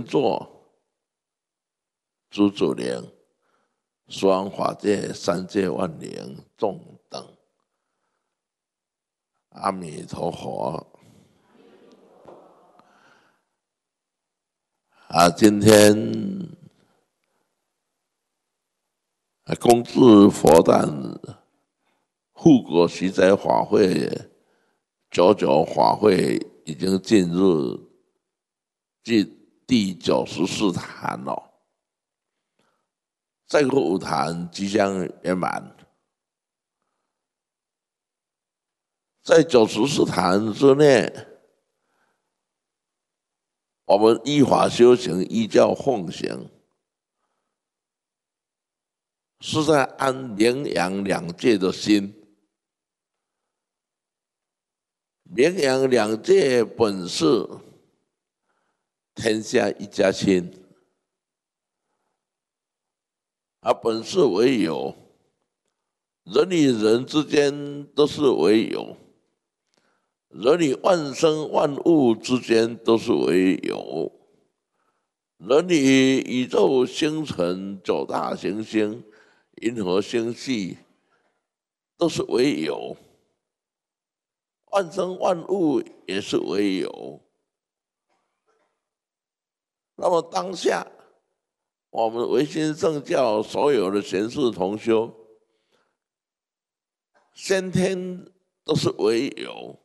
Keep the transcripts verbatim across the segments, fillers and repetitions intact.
作诸祖灵，十方法界三界万灵众等，阿弥陀佛。啊，今天恭祝佛诞护国息灾法会九九法会已经进入第第九十四坛了，这个五坛即将圆满。在九十四坛之内，我们依法修行，依教奉行，是在安明阳两界的心。明阳两界本是天下一家亲，而本是为有，人与人之间都是为有，人与万生万物之间都是为有，人与宇宙星辰九大行星、银河星系都是为有，万生万物也是为有。那么当下，我们唯心圣教所有的贤士同修，先天都是为有，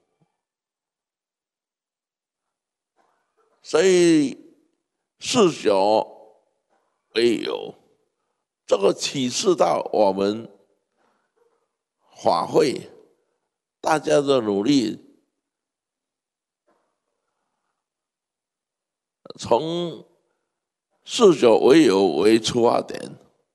所以四九为有，这个启示到我们法会大家的努力，从四九为有为出发点，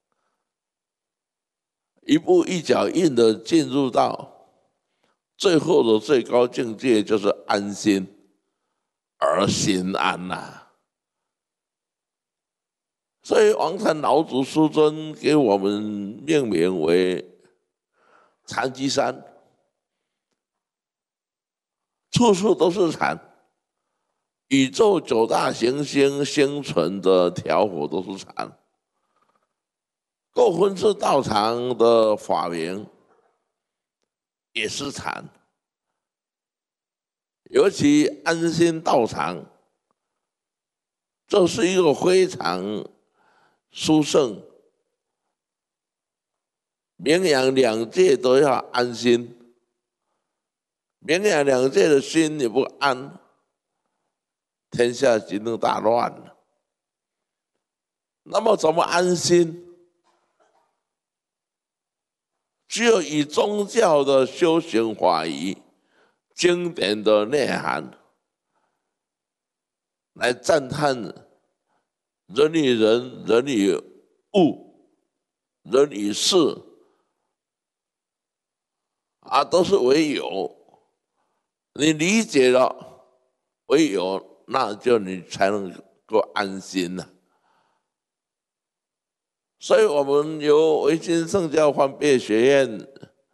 一步一脚印的进入到最后的最高境界，就是安心而心安呐、啊。所以王禅老祖师尊给我们命名为禅机山，处处都是禅。宇宙九大行星星辰的调伏都是禅，各分次道场的法名也是禅，尤其安心道场，这是一个非常殊胜，明阳两界都要安心，明阳两界的心你不安，天下即能大乱了。那么怎么安心？只有以宗教的修行法仪、经典的内涵来赞叹人与人、人与物、人与事啊，都是为有。你理解了为有，那就你才能够安心了、啊。所以我们由唯心圣教方便学院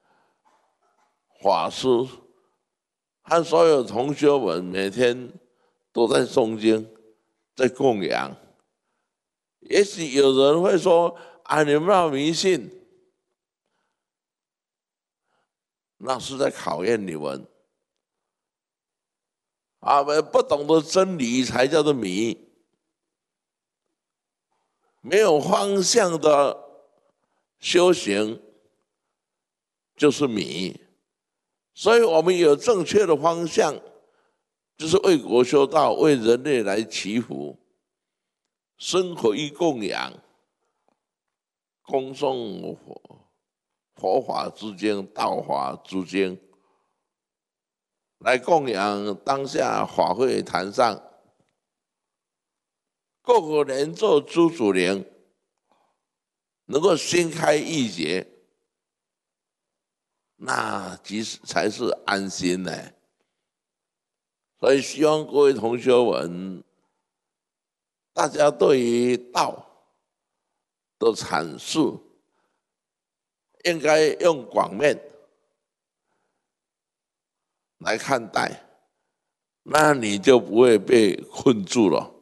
法师和所有同学们每天都在诵经，在供养。也许有人会说啊，你们那迷信，那是在考验你们啊，不懂得真理才叫做迷。没有方向的修行就是迷，所以我们有正确的方向，就是为国修道，为人类来祈福，生活于供养，恭诵佛佛法之经、道法之经，来供养当下法会坛上各个人做诸祖灵，能够心开意解，那即是才是安心呢。所以希望各位同学们，大家对于道的阐述，应该用广面来看待，那你就不会被困住了。